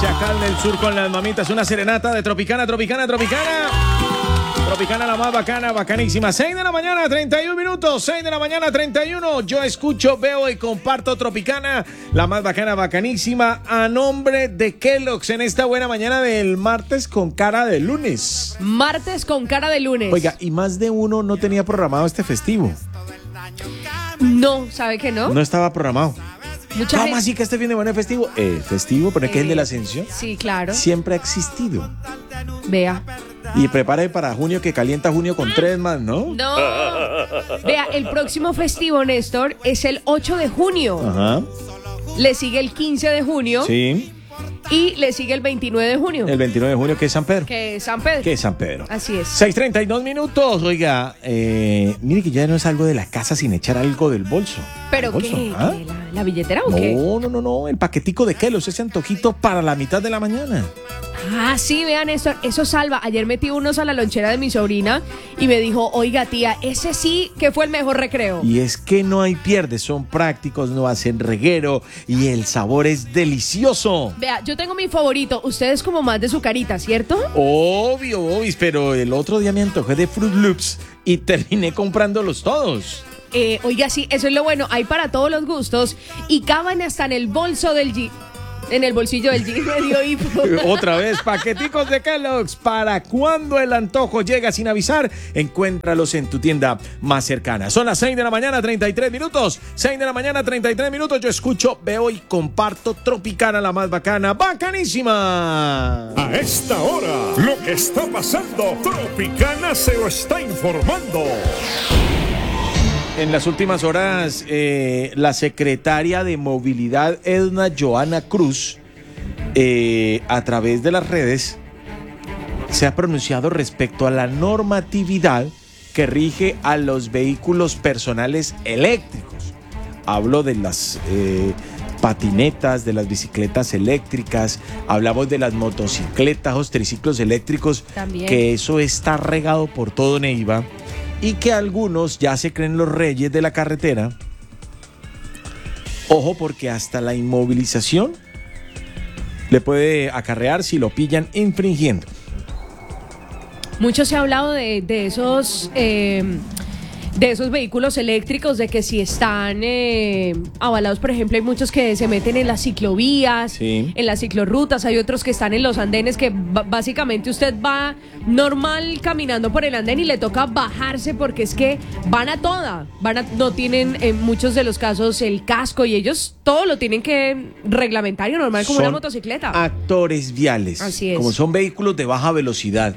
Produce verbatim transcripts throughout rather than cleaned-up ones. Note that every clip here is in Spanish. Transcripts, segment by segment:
Chacal del Sur con las mamitas, una serenata de Tropicana, Tropicana, Tropicana. Tropicana la más bacana, bacanísima. seis de la mañana, treinta y un minutos. seis de la mañana, treinta y uno. Yo escucho, veo y comparto Tropicana, la más bacana, bacanísima. A nombre de Kellogg's en esta buena mañana del martes con cara de lunes. Martes con cara de lunes. Oiga, y más de uno no tenía programado este festivo. No, ¿sabe que no? No estaba programado. Mucha ¿Cómo gente... así que este fin de semana es festivo? Eh, festivo, pero es que es el de la Ascensión. Sí, claro. Siempre ha existido. Vea. Y prepare para junio, que calienta junio con tres más, ¿no? No. Vea, el próximo festivo, Néstor, es el ocho de junio. Ajá. Le sigue el quince de junio. Sí. Y le sigue el veintinueve de junio. El veintinueve de junio, que es San Pedro. Que es San Pedro. Que es San Pedro. Así es. seis treinta y dos minutos. Oiga, eh, mire que ya no salgo de la casa sin echar algo del bolso. ¿Pero bolso, qué? ¿Ah? ¿Qué? ¿La, la billetera o no, qué? No, no, no. El paquetico de Kellogg's, ese antojito para la mitad de la mañana. Ah, sí, vean, Néstor, eso salva. Ayer metí unos a la lonchera de mi sobrina y me dijo, oiga, tía, ese sí que fue el mejor recreo. Y es que no hay pierde, son prácticos, no hacen reguero y el sabor es delicioso. Vea, yo tengo mi favorito. Ustedes como más de su carita, ¿cierto? Obvio, obvio, pero el otro día me antojé de Fruit Loops y terminé comprándolos todos. Eh, oiga, sí, eso es lo bueno. Hay para todos los gustos y caben hasta en el bolso del jean. En el bolsillo del jean me dio hipo. Otra vez, paqueticos de Kellogg's. Para cuando el antojo llega sin avisar, encuéntralos en tu tienda más cercana. Son las seis de la mañana, treinta y tres minutos. seis de la mañana, treinta y tres minutos. Yo escucho, veo y comparto Tropicana, la más bacana, bacanísima. A esta hora, lo que está pasando, Tropicana se lo está informando. En las últimas horas, eh, la secretaria de Movilidad, Edna Joana Cruz, eh, a través de las redes, se ha pronunciado respecto a la normatividad que rige a los vehículos personales eléctricos. Hablo de las eh, patinetas, de las bicicletas eléctricas, hablamos de las motocicletas, los triciclos eléctricos, También. Que eso está regado por todo Neiva. Y que algunos ya se creen los reyes de la carretera. Ojo, porque hasta la inmovilización le puede acarrear si lo pillan infringiendo. Mucho se ha hablado de, de esos eh, de esos vehículos eléctricos, de que si están eh, avalados, por ejemplo, hay muchos que se meten en las ciclovías, Sí. en las ciclorrutas, hay otros que están en los andenes que b- básicamente usted va normal caminando por el andén y le toca bajarse porque es que van a toda, van a, no tienen en muchos de los casos el casco y ellos todo lo tienen que reglamentario normal como Son una motocicleta. actores viales. Así es. Como son vehículos de baja velocidad.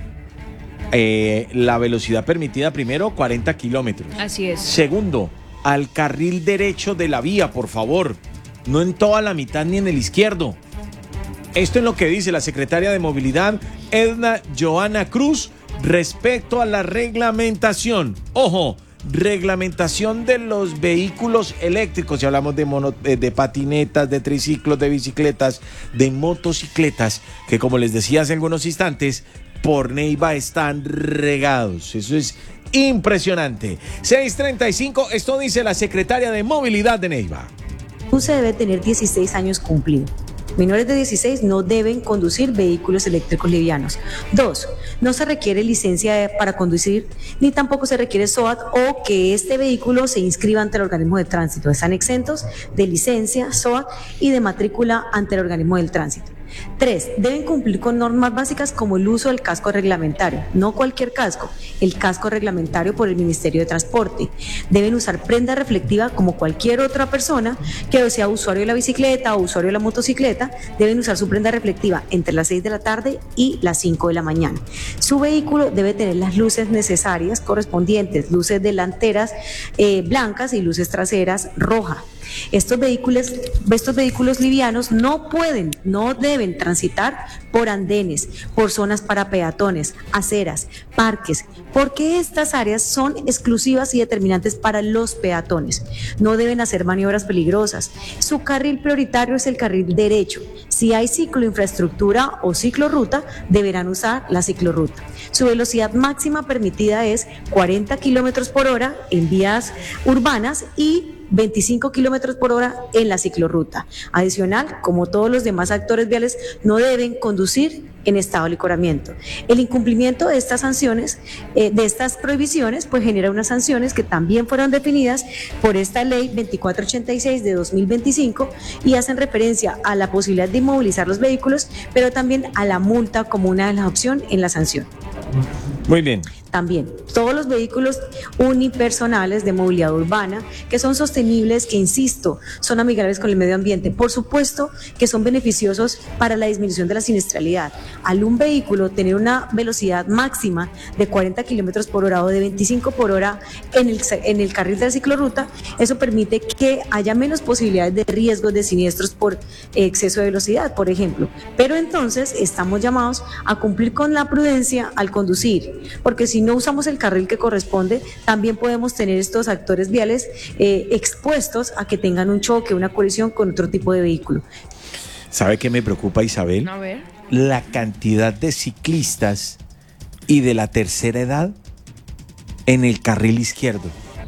Eh, la velocidad permitida primero, cuarenta kilómetros. Así es. Segundo, al carril derecho de la vía, por favor. No en toda la mitad ni en el izquierdo. Esto es lo que dice la secretaria de Movilidad, Edna Joana Cruz, respecto a la reglamentación. Ojo, reglamentación de los vehículos eléctricos. Si hablamos de, mono, de, de patinetas, de triciclos, de bicicletas, de motocicletas, que como les decía hace algunos instantes, por Neiva están regados. Eso es impresionante. seis treinta y cinco, esto dice la secretaria de Movilidad de Neiva. Se debe tener dieciséis años cumplido. Menores de dieciséis no deben conducir vehículos eléctricos livianos. Dos, no se requiere licencia para conducir, ni tampoco se requiere S O A T o que este vehículo se inscriba ante el organismo de tránsito. Están exentos de licencia, S O A T y de matrícula ante el organismo del tránsito. Tres, deben cumplir con normas básicas como el uso del casco reglamentario, no cualquier casco, el casco reglamentario por el Ministerio de Transporte. Deben usar prenda reflectiva como cualquier otra persona que sea usuario de la bicicleta o usuario de la motocicleta, deben usar su prenda reflectiva entre las seis de la tarde y las cinco de la mañana. Su vehículo debe tener las luces necesarias correspondientes, luces delanteras eh, blancas y luces traseras rojas. Estos vehículos, estos vehículos livianos no pueden, no deben transitar por andenes, por zonas para peatones, aceras, parques, porque estas áreas son exclusivas y determinantes para los peatones. No deben hacer maniobras peligrosas. Su carril prioritario es el carril derecho. Si hay cicloinfraestructura o ciclorruta, deberán usar la ciclorruta. Su velocidad máxima permitida es cuarenta kilómetros por hora en vías urbanas y veinticinco kilómetros por hora en la ciclorruta. Adicional, como todos los demás actores viales, no deben conducir en estado de licoramiento. El incumplimiento de estas sanciones, eh, de estas prohibiciones, pues genera unas sanciones que también fueron definidas por esta ley veinticuatro ochenta y seis de dos mil veinticinco y hacen referencia a la posibilidad de inmovilizar los vehículos, pero también a la multa como una de las opciones en la sanción. Muy bien. También, todos los vehículos unipersonales de movilidad urbana que son sostenibles, que insisto, son amigables con el medio ambiente, por supuesto que son beneficiosos para la disminución de la siniestralidad. Al un vehículo tener una velocidad máxima de cuarenta kilómetros por hora o de veinticinco por hora en el, en el carril de la ciclorruta, eso permite que haya menos posibilidades de riesgos de siniestros por exceso de velocidad, por ejemplo. Pero entonces estamos llamados a cumplir con la prudencia al conducir, porque si no usamos el carril que corresponde, también podemos tener estos actores viales eh, expuestos a que tengan un choque, una colisión con otro tipo de vehículo. ¿Sabe qué me preocupa, Isabel? A ver. La cantidad de ciclistas y de la tercera edad en el carril izquierdo.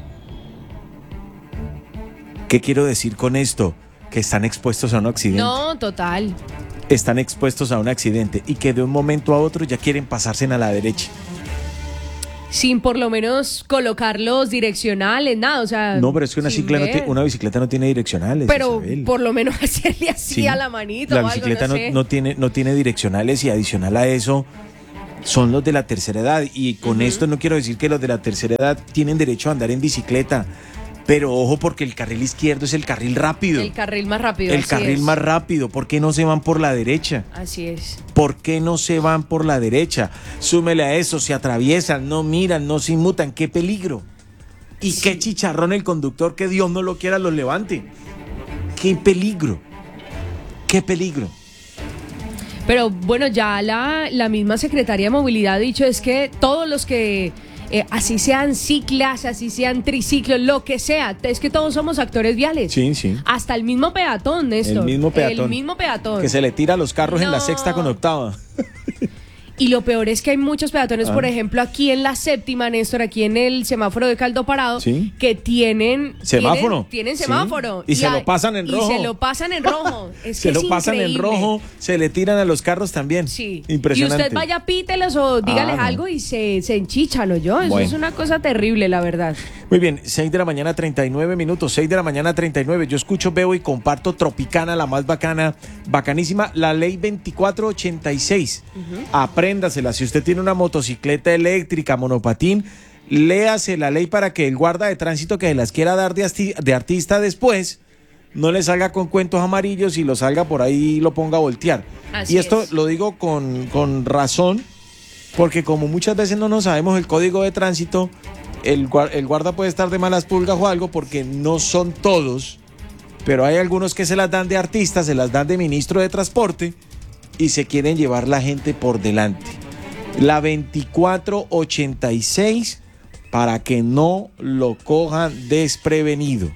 ¿Qué quiero decir con esto? Que están expuestos a un accidente. No, total. Están expuestos a un accidente y que de un momento a otro ya quieren pasarse a la derecha. Sin por lo menos colocar los direccionales, nada, o sea... No, pero es que una, cicla no tiene, una bicicleta no tiene direccionales, pero Isabel. Por lo menos hacerle así sí, a la manito la o bicicleta algo, no, no, sé. no, tiene, no tiene direccionales y adicional a eso son los de la tercera edad. Y con uh-huh. esto no quiero decir que los de la tercera edad tienen derecho a andar en bicicleta. Pero ojo, porque el carril izquierdo es el carril rápido. El carril más rápido. El así carril es. más rápido. ¿Por qué no se van por la derecha? Así es. ¿Por qué no se van por la derecha? Súmele a eso, se atraviesan, no miran, no se inmutan. ¡Qué peligro! Y sí. qué chicharrón el conductor, que Dios no lo quiera, los levante. ¡Qué peligro! ¡Qué peligro! Pero bueno, ya la, la misma Secretaría de Movilidad ha dicho es que todos los que... Eh, así sean ciclas, así sean triciclos, lo que sea, es que todos somos actores viales. Sí, sí. Hasta el mismo peatón, Néstor. El mismo peatón. El mismo peatón. Que se le tira a los carros no. en la sexta con octava. Y lo peor es que hay muchos peatones, ah. por ejemplo, aquí en la séptima, Néstor, aquí en el semáforo de Caldo Parado, ¿sí? que tienen semáforo. Tienen, tienen semáforo. Sí. Y, y se a, lo pasan en rojo. Y se lo pasan en rojo. Es se que lo es pasan increíble. en rojo, se le tiran a los carros también. Sí. Impresionante. Y usted vaya, pítelos o dígales ah, no. algo y se, se enchichan, ¿o yo? Eso bueno. es una cosa terrible, la verdad. Muy bien, seis de la mañana, treinta y nueve minutos, seis de la mañana, treinta y nueve. Yo escucho, veo y comparto Tropicana, la más bacana, bacanísima, la ley veinticuatro ochenta y seis. Uh-huh. Apréndasela. Si usted tiene una motocicleta eléctrica, monopatín, léase la ley para que el guarda de tránsito que se las quiera dar de, asti- de artista después no le salga con cuentos amarillos y lo salga por ahí y lo ponga a voltear. Así y esto es. Lo digo con, con razón, porque como muchas veces no nos sabemos el código de tránsito, el, el guarda puede estar de malas pulgas o algo, porque no son todos, pero hay algunos que se las dan de artista, se las dan de ministro de transporte y se quieren llevar la gente por delante. La veinticuatro ochenta y seis, para que no lo cojan desprevenido.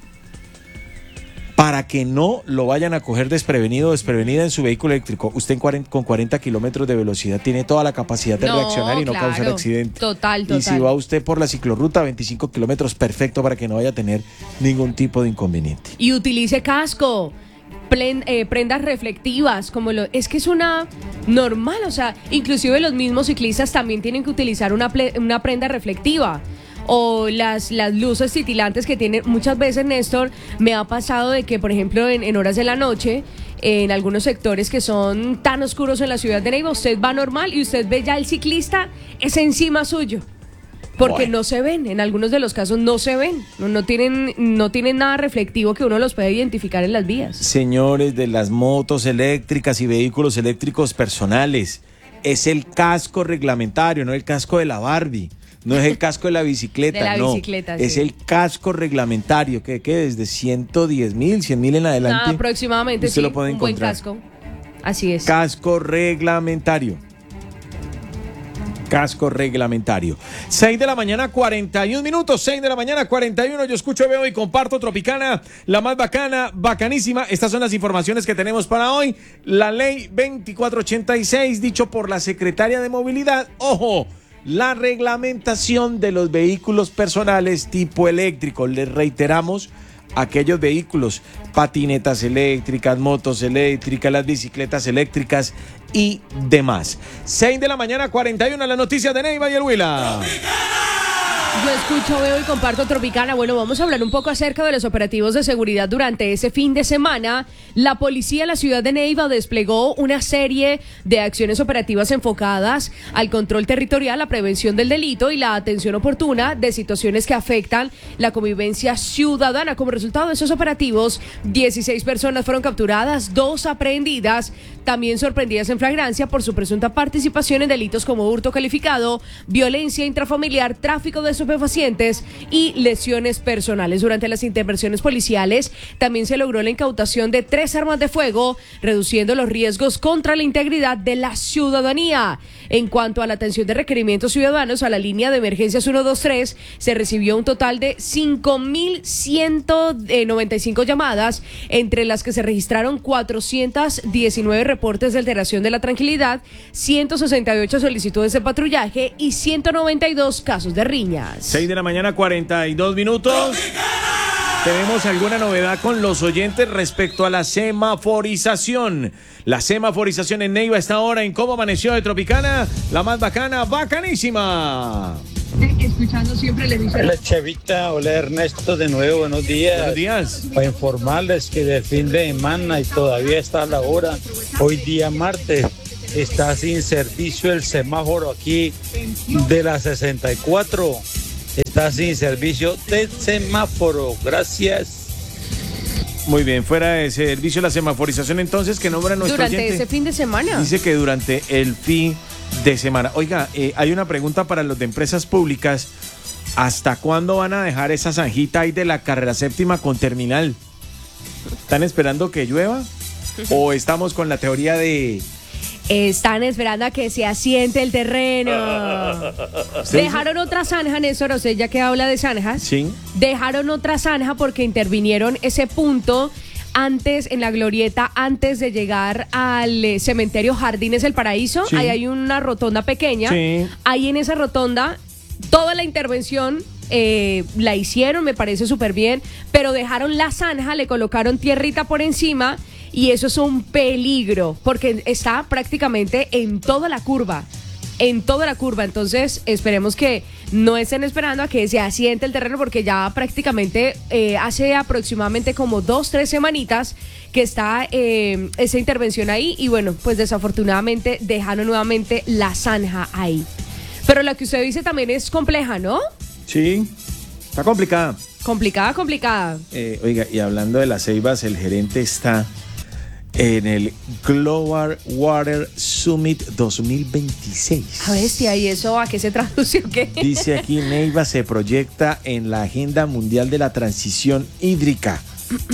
Para que no lo vayan a coger desprevenido o desprevenida en su vehículo eléctrico. Usted en cuarenta, con cuarenta kilómetros de velocidad tiene toda la capacidad de no, reaccionar y no claro, causar accidente. Total, total. Y si va usted por la ciclorruta, veinticinco kilómetros, perfecto, para que no vaya a tener ningún tipo de inconveniente. Y utilice casco. Plen, eh, prendas reflectivas, como lo es que es una normal, o sea, inclusive los mismos ciclistas también tienen que utilizar una, ple, una prenda reflectiva. O las, las luces titilantes que tienen muchas veces, Néstor, me ha pasado de que, por ejemplo, en, en horas de la noche, en algunos sectores que son tan oscuros en la ciudad de Neiva, usted va normal y usted ve ya el ciclista es encima suyo. Porque bueno. no se ven, en algunos de los casos no se ven, no, no, tienen, no tienen nada reflectivo que uno los pueda identificar en las vías. Señores de las motos eléctricas y vehículos eléctricos personales, es el casco reglamentario, no el casco de la Barbie, no es el casco de la bicicleta, de la no, bicicleta, es sí. el casco reglamentario, que, que desde ciento diez mil, cien mil en adelante. Ah, aproximadamente, usted sí, lo puede un buen encontrar. casco, así es. Casco reglamentario. Casco reglamentario. seis de la mañana, cuarenta y un minutos. seis de la mañana, cuarenta y uno. Yo escucho, veo y comparto Tropicana, la más bacana, bacanísima. Estas son las informaciones que tenemos para hoy. La ley veinticuatro ochenta y seis, dicho por la Secretaria de Movilidad. Ojo, la reglamentación de los vehículos personales tipo eléctrico. Les reiteramos aquellos vehículos, patinetas eléctricas, motos eléctricas, las bicicletas eléctricas y demás. seis de la mañana, cuarenta y uno, las noticias de Neiva y el Huila. Yo escucho, veo y comparto Tropicana. Bueno, vamos a hablar un poco acerca de los operativos de seguridad durante ese fin de semana. La policía de la ciudad de Neiva desplegó una serie de acciones operativas enfocadas al control territorial, la prevención del delito y la atención oportuna de situaciones que afectan la convivencia ciudadana. Como resultado de esos operativos, dieciséis personas fueron capturadas, dos aprehendidas, también sorprendidas en flagrancia por su presunta participación en delitos como hurto calificado, violencia intrafamiliar, tráfico de estupefacientes y lesiones personales. Durante las intervenciones policiales también se logró la incautación de tres armas de fuego, reduciendo los riesgos contra la integridad de la ciudadanía. En cuanto a la atención de requerimientos ciudadanos a la línea de emergencias ciento veintitrés, se recibió un total de cinco mil ciento noventa y cinco llamadas, entre las que se registraron cuatrocientos diecinueve reportes de alteración de la tranquilidad, ciento sesenta y ocho solicitudes de patrullaje y ciento noventa y dos casos de riñas. seis de la mañana, cuarenta y dos minutos. ¿Tenemos alguna novedad con los oyentes respecto a la semaforización? La semaforización en Neiva está ahora en Cómo Amaneció de Tropicana, la más bacana, bacanísima. Escuchando siempre le dice. Hola Chavita, hola Ernesto, de nuevo, buenos días. Buenos días. Para informarles que del fin de semana y todavía está a la hora, hoy día martes, está sin servicio el semáforo aquí de la sesenta y cuatro. Está sin servicio de semáforo. Gracias. Muy bien, fuera de servicio la semaforización entonces, que nombra nuestro Durante oyente. ese fin de semana. Dice que durante el fin de semana. Oiga, eh, hay una pregunta para los de empresas públicas. ¿Hasta cuándo van a dejar esa zanjita ahí de la carrera séptima con terminal? ¿Están esperando que llueva? ¿O estamos con la teoría de... Están esperando a que se asiente el terreno. Dejaron otra zanja, Néstor, o sea, ya que habla de zanjas. Sí. Dejaron otra zanja porque intervinieron ese punto antes, en la glorieta, antes de llegar al eh, cementerio Jardines del Paraíso. Sí. Ahí hay una rotonda pequeña. Sí. Ahí en esa rotonda, toda la intervención eh, la hicieron, me parece súper bien, pero dejaron la zanja, le colocaron tierrita por encima. Y eso es un peligro, porque está prácticamente en toda la curva, en toda la curva. Entonces, esperemos que no estén esperando a que se asiente el terreno, porque ya prácticamente eh, hace aproximadamente como dos, tres semanitas que está eh, esa intervención ahí. Y bueno, pues desafortunadamente dejaron nuevamente la zanja ahí. Pero la que usted dice también es compleja, ¿no? Sí, está complicada. Complicada, complicada. Eh, oiga, y hablando de las ceibas, el gerente está en el Global Water Summit dos mil veintiséis. A bestia, ¿y eso a qué se traduce o qué? Dice aquí, Neiva se proyecta en la agenda mundial de la transición hídrica.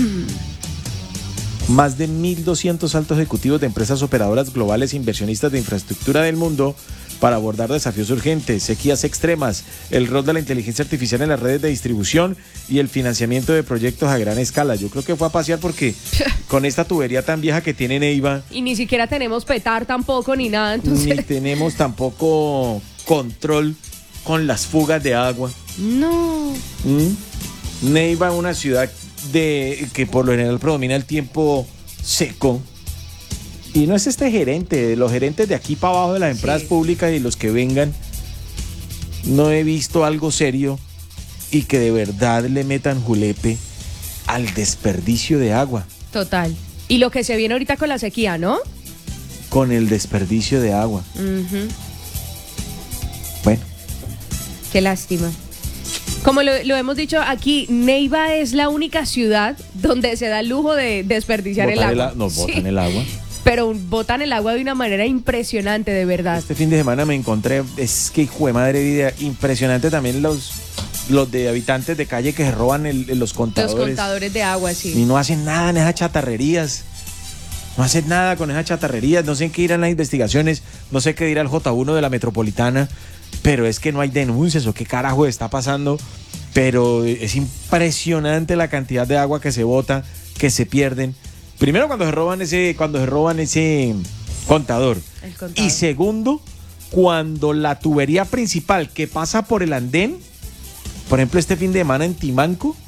Más de mil doscientos altos ejecutivos de empresas operadoras globales e inversionistas de infraestructura del mundo para abordar desafíos urgentes, sequías extremas, el rol de la inteligencia artificial en las redes de distribución y el financiamiento de proyectos a gran escala. Yo creo que fue a pasear porque con esta tubería tan vieja que tiene Neiva... Y ni siquiera tenemos petar tampoco, ni nada, entonces... Ni tenemos tampoco control con las fugas de agua. No. ¿Mm? Neiva, una ciudad de que por lo general predomina el tiempo seco. Y no es este gerente, los gerentes de aquí para abajo de las empresas sí. públicas y los que vengan, no he visto algo serio y que de verdad le metan julepe al desperdicio de agua. Total. Y lo que se viene ahorita con la sequía, ¿no? Con el desperdicio de agua. Uh-huh. Bueno. Qué lástima. Como lo, lo hemos dicho aquí, Neiva es la única ciudad donde se da el lujo de desperdiciar el agua. El, no, sí. botan el agua. Pero botan el agua de una manera impresionante, de verdad. Este fin de semana me encontré, es que hijo de madre vida, impresionante también los, los de habitantes de calle que se roban el, los contadores. Los contadores de agua, sí. Y no hacen nada en esas chatarrerías. No hacen nada con esas chatarrerías. No sé en qué irán las investigaciones. No sé qué dirá el J uno de la Metropolitana. Pero es que no hay denuncias o qué carajo está pasando. Pero es impresionante la cantidad de agua que se bota, que se pierden. Primero cuando se roban ese, cuando se roban ese contador. El contador. Y segundo, cuando la tubería principal que pasa por el andén, por ejemplo este fin de semana en Timanco,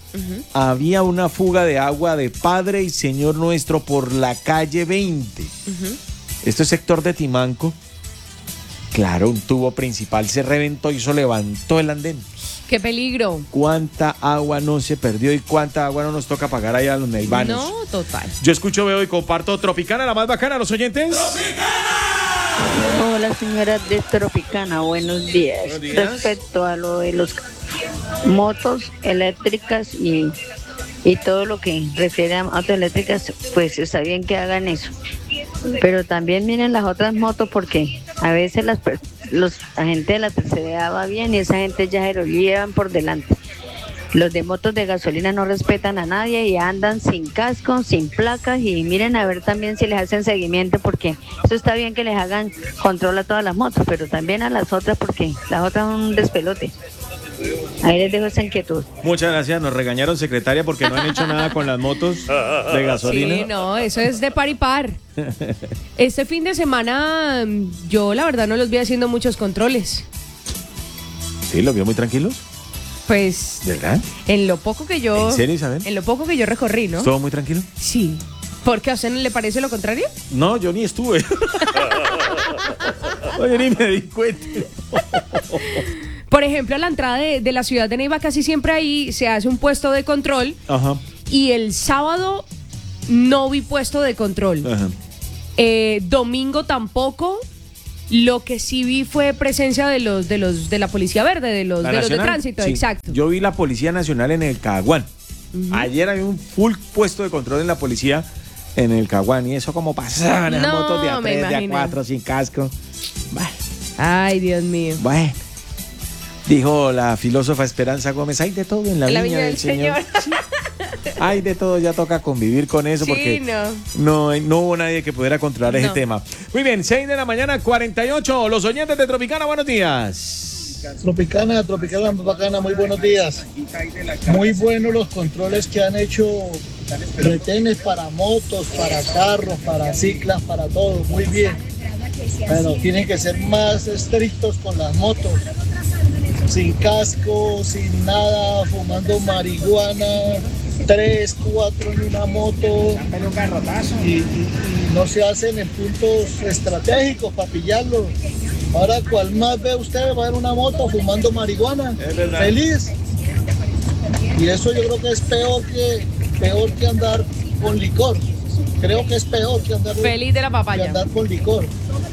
uh-huh. había una fuga de agua de Padre y Señor Nuestro por la calle veinte. Uh-huh. Esto es sector de Timanco. Claro, un tubo principal se reventó y eso levantó el andén. ¡Qué peligro! ¿Cuánta agua no se perdió y cuánta agua no nos toca pagar allá a los neivanos? No, total. Yo escucho, veo y comparto Tropicana, la más bacana, los oyentes. ¡Tropicana! Hola, señora de Tropicana, buenos días. Buenos días. Respecto a lo de los motos eléctricas y, y todo lo que refiere a motos eléctricas, pues está bien que hagan eso. Pero también miren las otras motos porque a veces las los la gente de la tercera edad va bien y esa gente ya se lo llevan por delante. Los de motos de gasolina no respetan a nadie y andan sin casco, sin placas y miren a ver también si les hacen seguimiento porque eso está bien que les hagan control a todas las motos, pero también a las otras porque las otras son un despelote. Ahí les dejo esa inquietud. Muchas gracias, nos regañaron, secretaria, porque no han hecho nada con las motos de gasolina. Sí, no, eso es de par y par. Este fin de semana yo la verdad no los vi haciendo muchos controles. ¿Sí? ¿Los vio muy tranquilos? Pues, ¿verdad? En lo poco que yo... ¿En serio, Isabel? En lo poco que yo recorrí, ¿no? ¿Estuvo muy tranquilo? Sí. ¿Por qué? ¿A usted no le parece lo contrario? No, yo ni estuve. Oye, ni me di cuenta. Por ejemplo, a la entrada de, de la ciudad de Neiva casi siempre ahí se hace un puesto de control. Ajá. Y el sábado no vi puesto de control. Ajá. Eh, domingo tampoco. Lo que sí vi fue presencia de los de los de la Policía Verde, de los, de, los de tránsito, sí. Exacto. Yo vi la Policía Nacional en el Caguán. Uh-huh. Ayer había un full puesto de control en la policía en el Caguán. Y eso como pasaban esas no, motos de a tres, de a imagino. cuatro, sin casco. Bueno. Ay, Dios mío. Bueno. Dijo la filósofa Esperanza Gómez, hay de todo en la, la viña, viña del, del Señor. Señor. Sí. Hay de todo, ya toca convivir con eso sí, porque no. No, no hubo nadie que pudiera controlar no. ese tema. Muy bien, seis de la mañana, cuarenta y ocho. Los oyentes de Tropicana, buenos días. Tropicana, Tropicana, bacana, muy buenos días. Muy buenos los controles que han hecho, retenes para motos, para carros, para ciclas, para todo, muy bien. Pero tienen que ser más estrictos con las motos. Sin casco, sin nada, fumando marihuana, tres, cuatro en una moto. Y, y, y no se hacen en puntos estratégicos para pillarlo. Ahora, ¿cuál más ve usted? Va en una moto fumando marihuana, feliz. Y eso yo creo que es peor que, peor que andar con licor. Creo que es peor que andar, feliz de la papaya. Que andar con licor.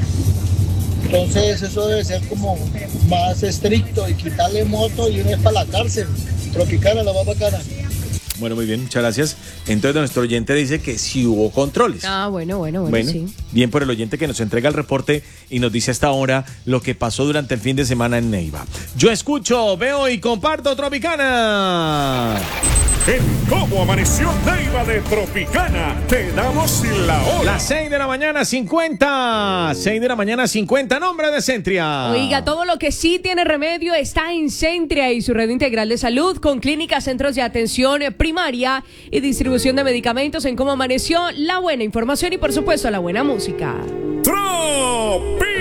Entonces eso debe ser como más estricto y quitarle moto y uno es para la cárcel. Tropicana, la más bacana. Bueno, muy bien, muchas gracias. Entonces nuestro oyente dice que sí hubo controles. Ah, bueno, bueno, bueno, bueno sí. Bien por el oyente que nos entrega el reporte y nos dice hasta ahora lo que pasó durante el fin de semana en Neiva. Yo escucho, veo y comparto Tropicana. En Cómo Amaneció Neiva de Tropicana, te damos la hora. Las seis de la mañana, cincuenta. seis de la mañana, cincuenta. Nombre de Centria. Oiga, todo lo que sí tiene remedio está en Centria y su red integral de salud con clínicas, centros de atención primaria y distribución de medicamentos. En Cómo Amaneció, la buena información y por supuesto la buena música. Tropi